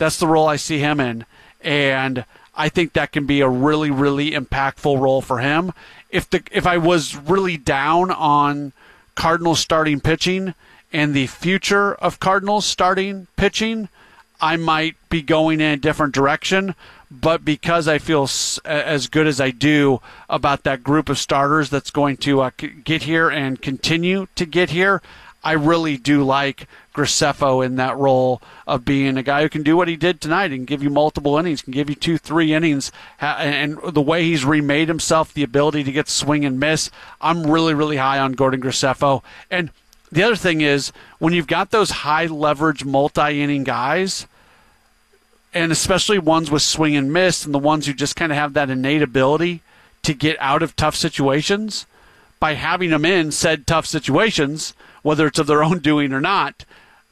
That's the role I see him in. And I think that can be a really, really impactful role for him. If I was really down on Cardinals starting pitching and the future of Cardinals starting pitching, I might be going in a different direction. But because I feel as good as I do about that group of starters that's going to get here and continue to get here, I really do like Graceffo in that role of being a guy who can do what he did tonight and give you multiple innings, can give you 2-3 innings, and the way he's remade himself, the ability to get swing and miss, I'm really, really high on Gordon Graceffo. And the other thing is, when you've got those high-leverage, multi-inning guys, and especially ones with swing and miss and the ones who just kind of have that innate ability to get out of tough situations, by having them in said tough situations, whether it's of their own doing or not,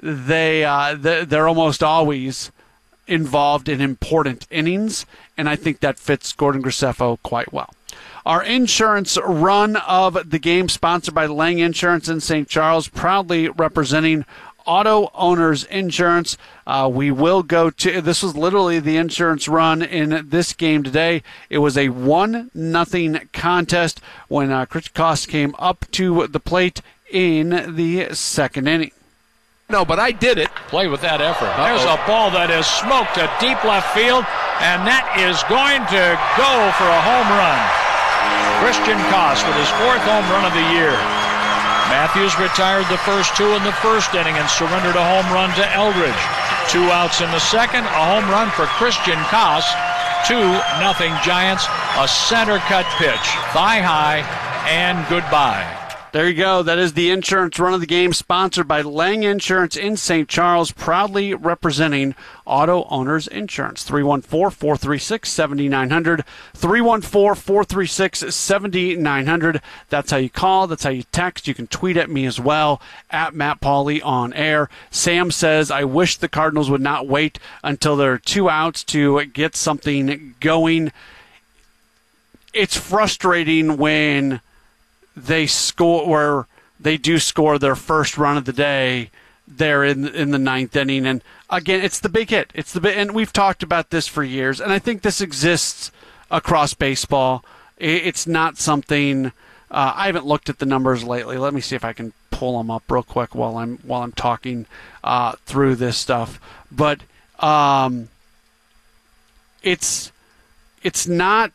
they're almost always involved in important innings, and I think that fits Gordon Graceffo quite well. Our insurance run of the game, sponsored by Lang Insurance in St. Charles, proudly representing Auto Owners Insurance. We will go to, this was literally the insurance run in this game today. It was a 1-0 contest when Chris Koss came up to the plate in the second inning. No, but I did it. Play with that effort. There's a ball that is smoked to deep left field, and that is going to go for a home run. Christian Koss with his 4th home run of the year. Matthews retired the first 2 in the first inning and surrendered a home run to Eldridge. 2 outs in the second, a home run for Christian Koss. 2-0 Giants, a center cut pitch, thigh high, and goodbye. There you go. That is the insurance run of the game, sponsored by Lang Insurance in St. Charles, proudly representing Auto Owners Insurance. 314-436-7900. 314-436-7900. That's how you call. That's how you text. You can tweet at me as well, at Matt Pauley on air. Sam says, I wish the Cardinals would not wait until there are 2 outs to get something going. It's frustrating when they score, or they do score their first run of the day there in the 9th inning. And again, it's the big hit. And we've talked about this for years, and I think this exists across baseball. It's not something, I haven't looked at the numbers lately. Let me see if I can pull them up real quick while I'm talking through this stuff. But it's not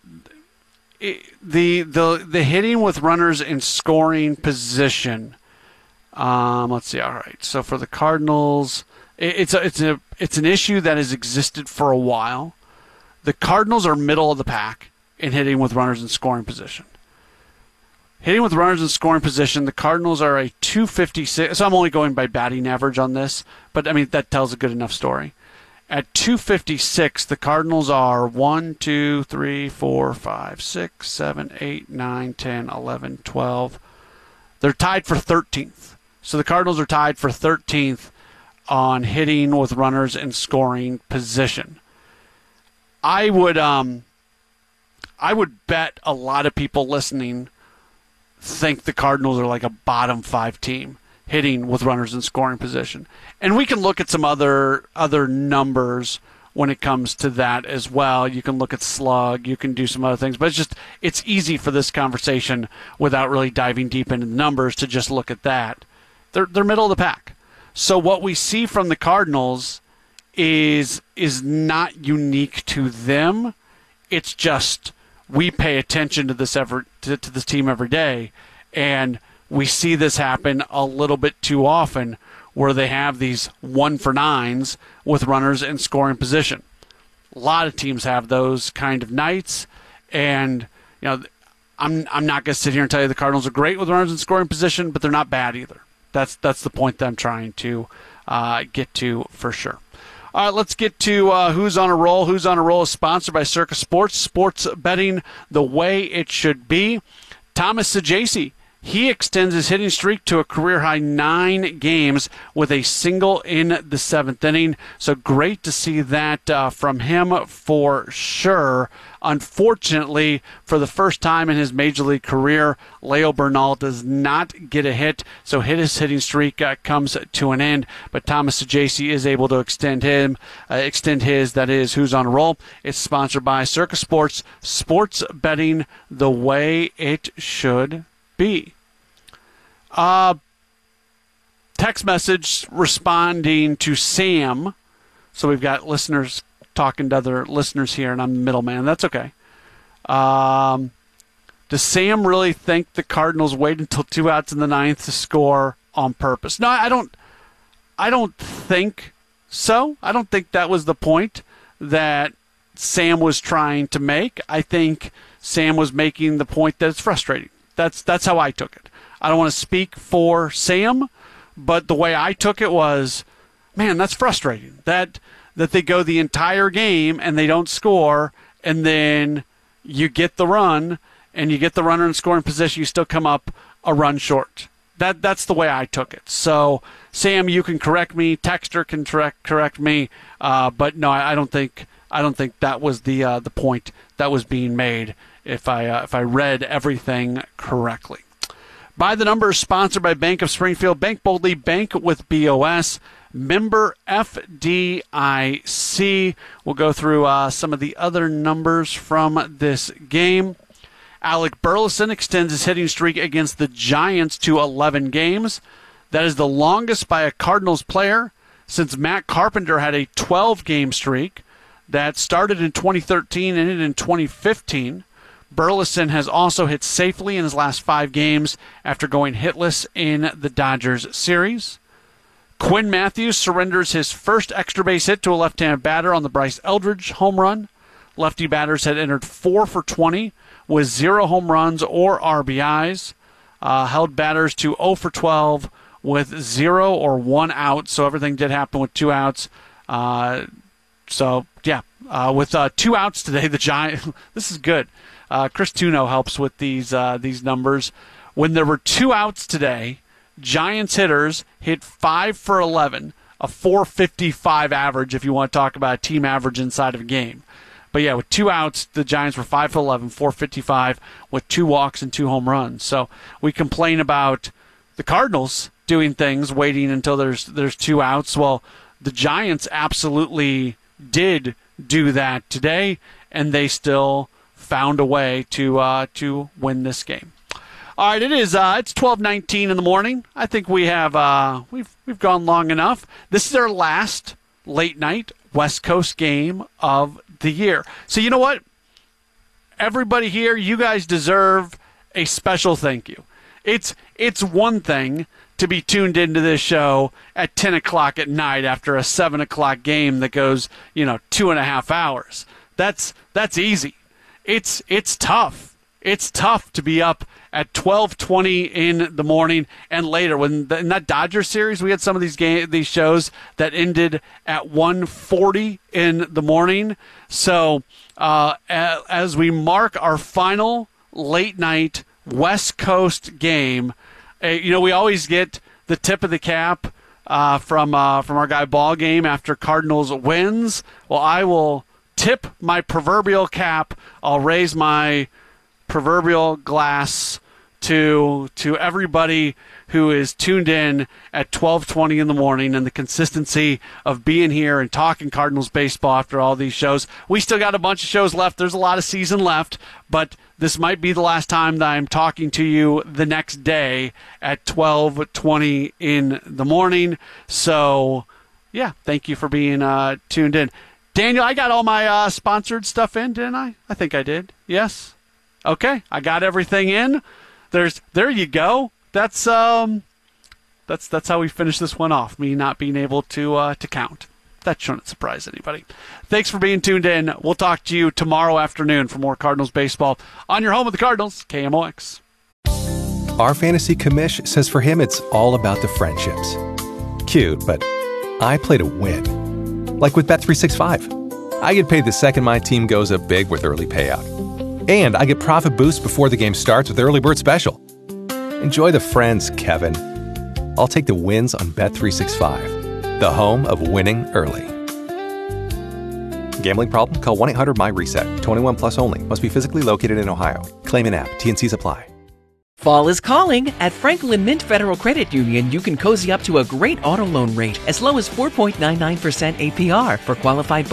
the hitting with runners in scoring position. Let's see. All right. So for the Cardinals, it's an issue that has existed for a while. The Cardinals are middle of the pack in hitting with runners in scoring position. Hitting with runners in scoring position, the Cardinals are a 256. So I'm only going by batting average on this, but I mean that tells a good enough story. At 256, the Cardinals are 1, 2, 3, 4, 5, 6, 7, 8, 9, 10, 11, 12. They're tied for 13th. So the Cardinals are tied for 13th on hitting with runners in scoring position. I would bet a lot of people listening think the Cardinals are like a bottom 5 team hitting with runners in scoring position. And we can look at some other numbers when it comes to that as well. You can look at slug, you can do some other things, but it's easy for this conversation without really diving deep into the numbers to just look at that. They're middle of the pack. So what we see from the Cardinals is not unique to them. It's just we pay attention to this to this team every day, and we see this happen a little bit too often where they have these 1-for-9s with runners in scoring position. A lot of teams have those kind of nights, and I'm not going to sit here and tell you the Cardinals are great with runners in scoring position, but they're not bad either. That's the point that I'm trying to get to for sure. All right, let's get to Who's on a Roll. Who's on a Roll is sponsored by Circa Sports. Sports betting the way it should be. Thomas Sajaci He extends his hitting streak to a career-high 9 games with a single in the 7th inning. So great to see that from him for sure. Unfortunately, for the first time in his major league career, Leo Bernal does not get a hit, so his hitting streak comes to an end. But Thomas Saggese is able to extend his. That is Who's on a Roll. It's sponsored by Circa Sports, sports betting the way it should be. Text message responding to Sam. So we've got listeners talking to other listeners here, and I'm the middleman. That's okay. Does Sam really think the Cardinals wait until 2 outs in the 9th to score on purpose? No, I don't think so. I don't think that was the point that Sam was trying to make. I think Sam was making the point that it's frustrating. That's how I took it. I don't want to speak for Sam, but the way I took it was, man, that's frustrating. That they go the entire game and they don't score, and then you get the run, and you get the runner in scoring position, you still come up a run short. That's the way I took it. So, Sam, you can correct me. Texter can correct me. But no, I don't think that was the point that was being made. If I read everything correctly. By the Numbers, sponsored by Bank of Springfield. Bank boldly, bank with BOS. Member FDIC. We'll go through some of the other numbers from this game. Alec Burleson extends his hitting streak against the Giants to 11 games. That is the longest by a Cardinals player since Matt Carpenter had a 12-game streak that started in 2013 and ended in 2015. Burleson has also hit safely in his last 5 games after going hitless in the Dodgers series. Quinn Matthews surrenders his first extra base hit to a left-handed batter on the Bryce Eldridge home run. Lefty batters had entered 4 for 20 with 0 home runs or RBIs. Held batters to 0 for 12 with 0 or 1 out, so everything did happen with 2 outs. With 2 outs today, the Giants. This is good. Chris Tuno helps with these numbers. When there were 2 outs today, Giants hitters hit 5 for 11, a .455 average if you want to talk about a team average inside of a game. But yeah, with 2 outs, the Giants were 5 for 11, .455 with 2 walks and 2 home runs. So we complain about the Cardinals doing things, waiting until there's 2 outs. Well, the Giants absolutely did do that today, and they still found a way to win this game. All right, it's 12:19 in the morning. I think we have we've gone long enough. This is our last late night West Coast game of the year. So you know what? Everybody here, you guys deserve a special thank you. It's one thing to be tuned into this show at 10 o'clock at night after a 7 o'clock game that goes 2.5 hours. That's easy. It's tough. It's tough to be up at 12:20 in the morning and later. In that Dodgers series, we had some of these shows that ended at 1:40 in the morning. So as we mark our final late night West Coast game, we always get the tip of the cap from our guy Ball Game after Cardinals wins. Well, I will tip my proverbial cap. I'll raise my proverbial glass to everybody who is tuned in at 12:20 in the morning, and the consistency of being here and talking Cardinals baseball after all these shows. We still got a bunch of shows left. There's a lot of season left, but this might be the last time that I'm talking to you the next day at 12:20 in the morning. So, yeah, thank you for being tuned in. Daniel, I got all my sponsored stuff in, didn't I? I think I did. Yes? Okay, I got everything in. There you go. That's how we finish this one off. Me not being able to count. That shouldn't surprise anybody. Thanks for being tuned in. We'll talk to you tomorrow afternoon for more Cardinals baseball on your home of the Cardinals, KMOX. Our fantasy commish says for him it's all about the friendships. Cute, but I play to win. Like with Bet365. I get paid the second my team goes up big with early payout. And I get profit boosts before the game starts with Early Bird Special. Enjoy the friends, Kevin. I'll take the wins on Bet365, the home of winning early. Gambling problem? Call 1-800-MY-RESET. 21 plus only. Must be physically located in Ohio. Claim in app. T&Cs apply. Fall is calling. At Franklin Mint Federal Credit Union, you can cozy up to a great auto loan rate as low as 4.99% APR for qualified